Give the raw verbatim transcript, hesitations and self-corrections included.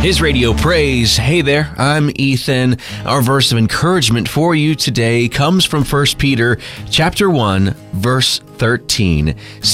His Radio Praise. Hey there, I'm Ethan. Our verse of encouragement for you today comes from First Peter chapter one, verse thirteen.